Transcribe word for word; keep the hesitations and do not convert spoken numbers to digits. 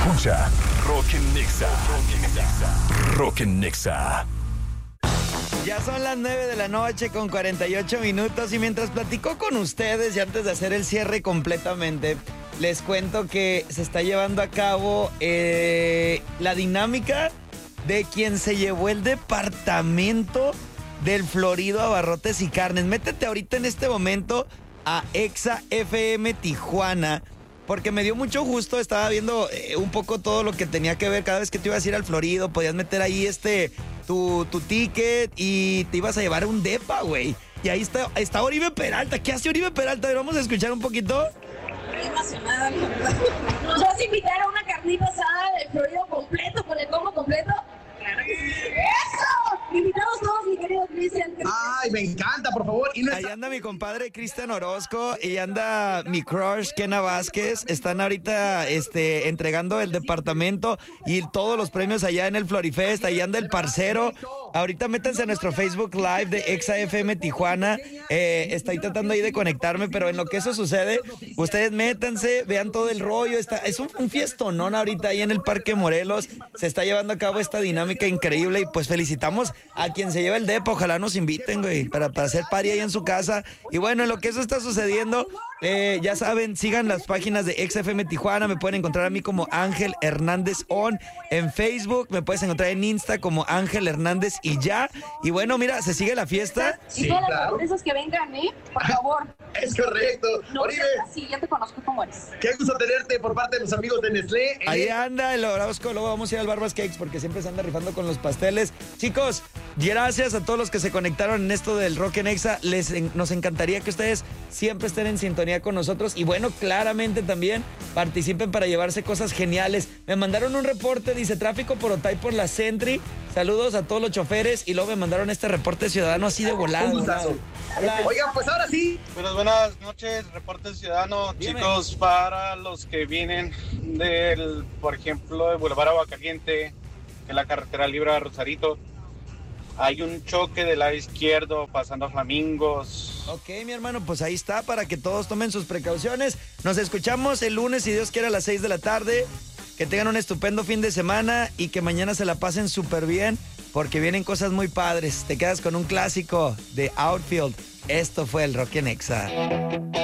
Escucha Rock en Nexa. Rock en Nexa. Ya son las nueve de la noche con cuarenta y ocho minutos y mientras platico con ustedes y antes de hacer el cierre completamente, les cuento que se está llevando a cabo eh, la dinámica de quien se llevó el departamento del Florido Abarrotes y Carnes. Métete ahorita en este momento a Exa F M Tijuana, porque me dio mucho gusto. Estaba viendo eh, un poco todo lo que tenía que ver. Cada vez que te ibas a ir al Florido, podías meter ahí este tu, tu ticket y te ibas a llevar un depa, güey. Y ahí está, está Oribe Peralta. ¿Qué hace Oribe Peralta? A ver, vamos a escuchar un poquito. Estoy emocionada. ¿Nos vas a invitar a una carnita asada del Florido completo, con el combo completo? Claro que sí. ¡Eso! Invitados todos, mi querido Cristian. Ay, me encanta, por favor. Y no Ahí está... anda mi compadre Cristian Orozco y anda mi crush Kena Vázquez. Están ahorita este, entregando el departamento y todos los premios allá en el Florifest. Ahí anda el parcero. Ahorita métanse a nuestro Facebook Live de Exa F M Tijuana. Eh, estoy tratando ahí de conectarme, pero en lo que eso sucede, ustedes métanse, vean todo el rollo. Está, es un, un fiestonón ahorita ahí en el Parque Morelos. Se está llevando a cabo esta dinámica increíble y pues felicitamos a quien se lleva el depa. Ojalá nos inviten, güey, para, para hacer party ahí en su casa. Y bueno, en lo que eso está sucediendo, eh, ya saben, sigan las páginas de Exa F M Tijuana. Me pueden encontrar a mí como Ángel Hernández On en Facebook. Me puedes encontrar en Insta como Ángel Hernández y ya. Y bueno, mira, se sigue la fiesta. Y todas las empresas que vengan, ¿eh? Por favor. Es correcto. No Oribe, seas así, ya te conozco cómo eres. qué gusto tenerte por parte de los amigos de Nestlé. Ahí Eh, anda el Orozco. Luego vamos a ir al Barbas Cakes porque siempre se anda rifando con los pasteles. Chicos, gracias a todos los que se conectaron en esto del Rock en Exa. Les, en, nos encantaría que ustedes siempre estén en sintonía con nosotros. Y bueno, claramente también participen para llevarse cosas geniales. Me mandaron un reporte, dice tráfico por Otay por la Sentry. Saludos a todos los choferes. Y luego me mandaron este reporte ciudadano así de volado. Un gustazo. Hola. Oigan, pues ahora sí. Buenas, buenas noches, reporte ciudadano. Dime. Chicos, para los que vienen del, por ejemplo, de Boulevard Aguacaliente, que es la carretera libre a Rosarito, hay un choque del lado izquierdo pasando a Flamingos. Ok, mi hermano, pues ahí está para que todos tomen sus precauciones. Nos escuchamos el lunes, si Dios quiere, a las seis de la tarde. Que tengan un estupendo fin de semana y que mañana se la pasen súper bien porque vienen cosas muy padres. Te quedas con un clásico de Outfield. Esto fue el Rock en Exa.